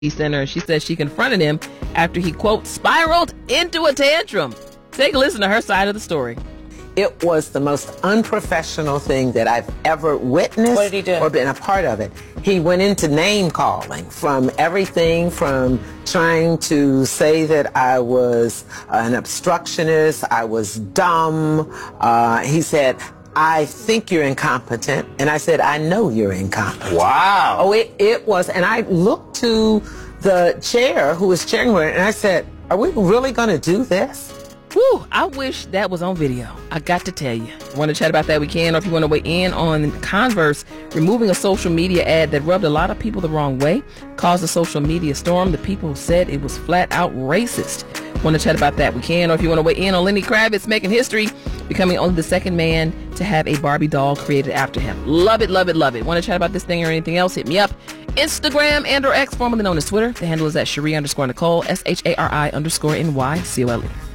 center, and she says she confronted him after he, quote, spiraled into a tantrum. Take a listen to her side of the story. It was the most unprofessional thing that I've ever witnessed. What did he do? Or been a part of it. He went into name calling, from everything from trying to say that I was an obstructionist, I was dumb. He said, I think you're incompetent. And I said, I know you're incompetent. Wow. Oh, it was. And I looked to the chair who was chairing her, and I said, are we really going to do this? Whew, I wish that was on video. I got to tell you. Want to chat about that, we can. Or if you want to weigh in on Converse removing a social media ad that rubbed a lot of people the wrong way, caused a social media storm. The people said it was flat out racist. Want to chat about that, we can. Or if you want to weigh in on Lenny Kravitz making history, becoming only the second man to have a Barbie doll created after him. Love it, love it, love it. Want to chat about this thing or anything else? Hit me up. Instagram and or X, formerly known as Twitter. The handle is at Cherie_Nicole, SHARI_NYCOLE.